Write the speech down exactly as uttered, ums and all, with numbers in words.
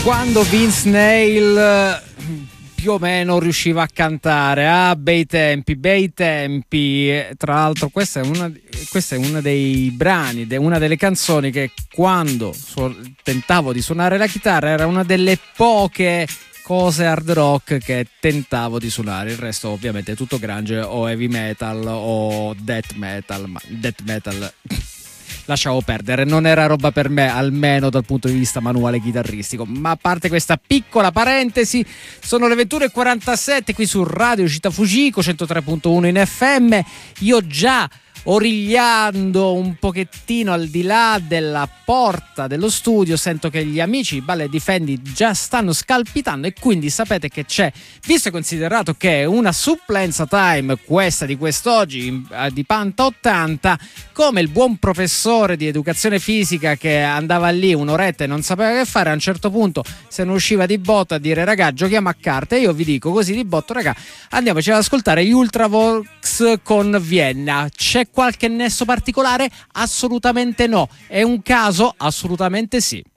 Quando Vince Neil più o meno riusciva a cantare, ah, bei tempi, bei tempi. Tra l'altro questa è una, questa è uno dei brani, una delle canzoni che quando su- tentavo di suonare la chitarra era una delle poche cose hard rock che tentavo di suonare. Il resto ovviamente è tutto grunge o heavy metal o death metal, ma death metal lasciavo perdere, non era roba per me, almeno dal punto di vista manuale chitarristico. Ma a parte questa piccola parentesi, sono le ventuno e quarantasette qui su Radio Città Fujiko centotré virgola uno in F M. Io già origliando un pochettino al di là della porta dello studio sento che gli amici di Balle Difendi già stanno scalpitando, e quindi sapete che c'è, visto e considerato che è una supplenza time questa di quest'oggi di Panta ottanta, come il buon professore di educazione fisica che andava lì un'oretta e non sapeva che fare, a un certo punto se ne usciva di botto a dire raga giochiamo a carte, e io vi dico così di botto raga andiamoci ad ascoltare gli Ultravox con Vienna. C'è qualche nesso particolare? Assolutamente no. È un caso? Assolutamente sì.